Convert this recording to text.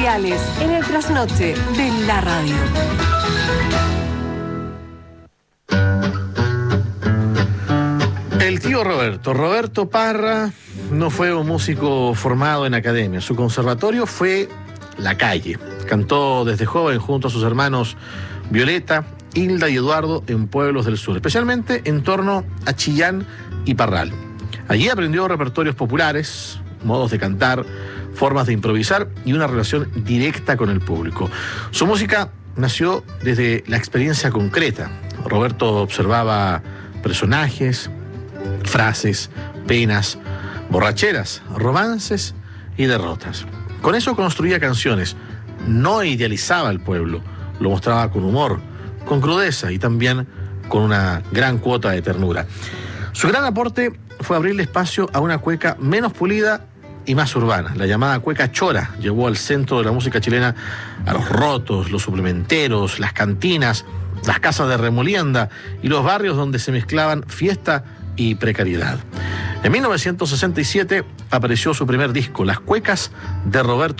radiales en el trasnoche de la radio. El tío Roberto Parra, no fue un músico formado en academia. Su conservatorio fue la calle. Cantó desde joven junto a sus hermanos Violeta, Hilda y Eduardo en pueblos del sur, especialmente en torno a Chillán y Parral. Allí aprendió repertorios populares, modos de cantar, formas de improvisar y una relación directa con el público. Su música nació desde la experiencia concreta. Roberto observaba personajes, frases, penas, borracheras, romances y derrotas. Con eso construía canciones. No idealizaba al pueblo, lo mostraba con humor, con crudeza y también con una gran cuota de ternura. Su gran aporte fue abrirle espacio a una cueca menos pulida y más urbana. La llamada cueca chora llevó al centro de la música chilena a los rotos, los suplementeros, las cantinas, las casas de remolienda y los barrios donde se mezclaban fiesta y precariedad. En 1967 apareció su primer disco, Las Cuecas de Roberto